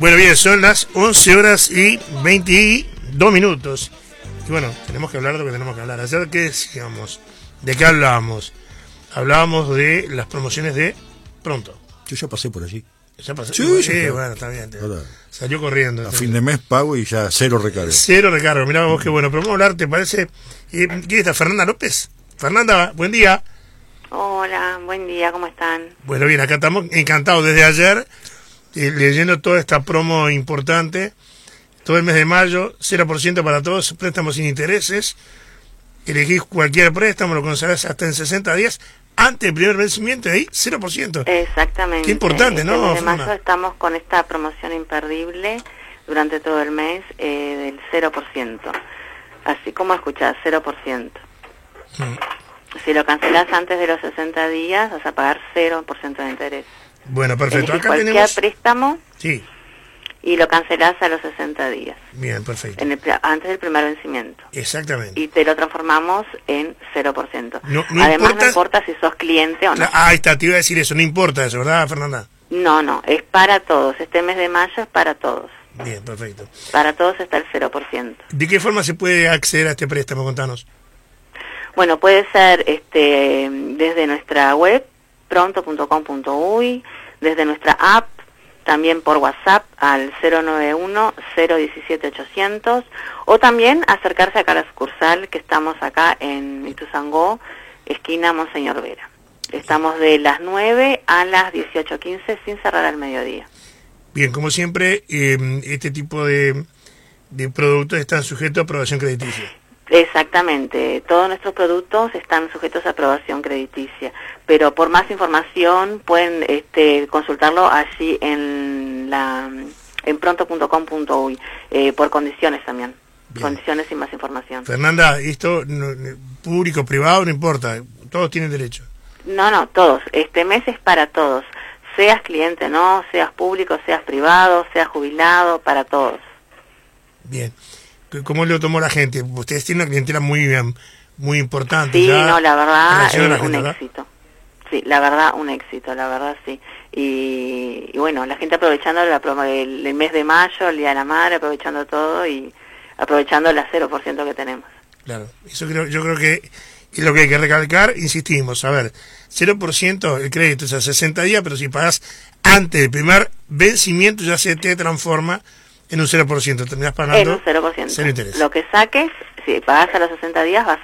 Bueno, bien, son las 11 horas y 22 minutos. Y bueno, tenemos que hablar de lo que tenemos que hablar. Ayer, ¿qué decíamos? ¿De qué hablábamos? Hablábamos de las promociones de Pronto. Yo ya pasé por allí. ¿Ya pasó? Sí, bueno, está bien. Ahora, salió corriendo. a fin de mes pago y ya cero recargo. Cero recargo. Mirá vos qué bueno. Pero vamos a hablar, ¿te parece? ¿Quién está? ¿Fernanda López? Fernanda, buen día. Hola, buen día, ¿cómo están? Bueno, bien, acá estamos encantados desde ayer, leyendo toda esta promo importante. Todo el mes de mayo, 0% para todos, préstamos sin intereses. Elegís cualquier préstamo, lo considerás hasta en 60 días, antes del primer vencimiento, ahí 0%. Exactamente. Qué importante, ¿no? En el mes de mayo estamos con esta promoción imperdible durante todo el mes del 0%. Así como escuchás, 0%. Si lo cancelás antes de los 60 días, vas a pagar 0% de interés. Bueno, perfecto. Elegís Acá cualquier tenemos... préstamo Sí. y lo cancelás a los 60 días. Bien, perfecto. Antes del primer vencimiento. Exactamente. Y te lo transformamos en 0%. No Además, importa... no importa si sos cliente o no. Ahí está, te iba a decir eso, no importa eso, ¿verdad, Fernanda? No, es para todos. Este mes de mayo es para todos. Bien, perfecto. Para todos está el 0%. ¿De qué forma se puede acceder a este préstamo? Contanos. Bueno, puede ser desde nuestra web, pronto.com.uy, desde nuestra app, también por WhatsApp al 091-017-800, o también acercarse acá a la sucursal, que estamos acá en Ituzaingó, esquina Monseñor Vera. Estamos de las 9 a las 18:15 sin cerrar al mediodía. Bien, como siempre, este tipo de productos están sujetos a aprobación crediticia. Exactamente, todos nuestros productos están sujetos a aprobación crediticia, pero por más información pueden consultarlo allí en pronto.com.uy, por condiciones también. Bien. Condiciones y más información. Fernanda, esto público, privado, no importa, todos tienen derecho. No, todos. Este mes es para todos, seas cliente, no, seas público, seas privado, seas jubilado, para todos. Bien. ¿Cómo lo tomó la gente? Ustedes tienen una clientela muy importante. Sí, no, la verdad, un éxito. Sí, la verdad, un éxito, la verdad, sí. Y bueno, la gente aprovechando el mes de mayo, el Día de la Madre, aprovechando todo y aprovechando el 0% que tenemos. Claro, yo creo que es lo que hay que recalcar, insistimos, a ver, 0% el crédito es a 60 días, pero si pagas antes del primer vencimiento ya se te transforma en un 0%, terminás pagando en un 0%. cero interés. Lo que saques, si pagas a los 60 días vas